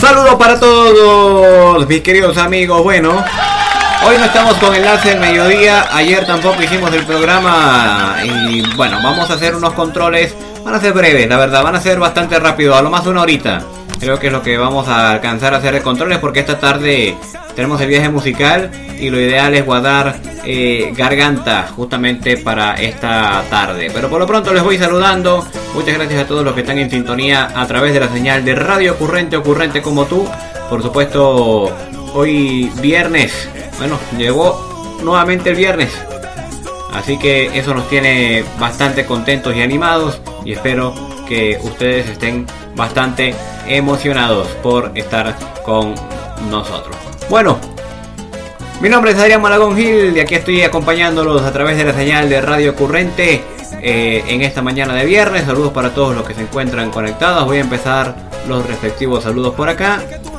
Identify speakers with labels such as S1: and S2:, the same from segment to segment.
S1: Saludos para todos mis queridos amigos. Bueno, hoy no estamos con enlace del mediodía. Ayer tampoco hicimos el programa. Y bueno, vamos a hacer unos controles. Van a ser breves, la verdad, van a ser bastante rápido, a lo más una horita. Creo que es lo que vamos a alcanzar a hacer de controles, porque esta tarde tenemos el viaje musical y lo ideal es guardar garganta justamente para esta tarde. Pero por lo pronto les voy saludando. Muchas gracias a todos los que están en sintonía a través de la señal de Radio Ocurrente, Ocurrente como tú. Por supuesto, hoy viernes. Bueno, llegó nuevamente el viernes. Así que eso nos tiene bastante contentos y animados. Y espero que ustedes estén bastante emocionados por estar con nosotros. Bueno, mi nombre es Adrián Malagón Gil y aquí estoy acompañándolos a través de la señal de Radio Ocurrente en esta mañana de viernes. Saludos para todos los que se encuentran conectados. Voy a empezar los respectivos saludos por acá.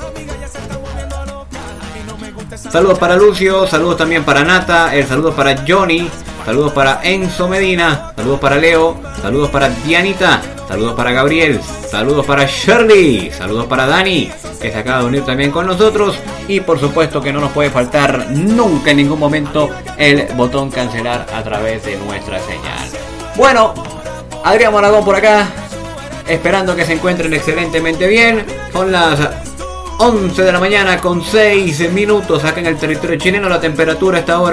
S1: Saludos para Lucio, saludos también para Nata, el saludo para Johnny, saludos para Enzo Medina, saludos para Leo, saludos para Dianita, saludos para Gabriel, saludos para Shirley, saludos para Dani, que se acaba de unir también con nosotros. Y por supuesto que no nos puede faltar nunca en ningún momento el botón cancelar a través de nuestra señal. Bueno, Adrián Monagón por acá, esperando que se encuentren excelentemente bien. Son las 11 de la mañana con 6 minutos acá en el territorio chileno. La temperatura a esta hora